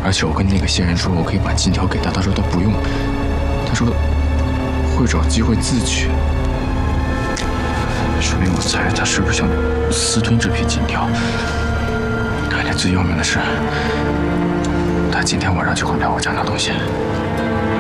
而且我跟那个线人说，我可以把金条给他，他说他不用，他说会找机会自取。说明我猜他是不是想私吞这批金条？而且最要命的是，他今天晚上就会来我家拿东西。